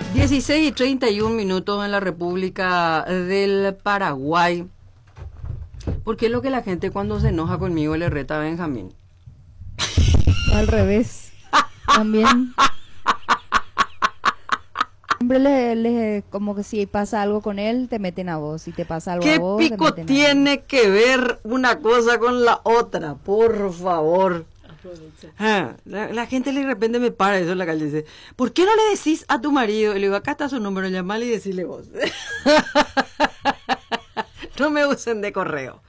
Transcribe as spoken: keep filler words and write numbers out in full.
dieciséis y treinta y un minutos en la República del Paraguay. ¿Por qué es lo que la gente cuando se enoja conmigo le reta a Benjamín? Al revés. También. Siempre le, le, como que si pasa algo con él, te meten a vos. Si te pasa algo ¿Qué a vos, pico te meten tiene a vos? Que ver una cosa con la otra? Por favor. Ah, la, la gente de repente me para eso en la calle y dice, ¿por qué no le decís a tu marido? Y le digo, acá está su número, llamale y decirle vos. No me usen de correo.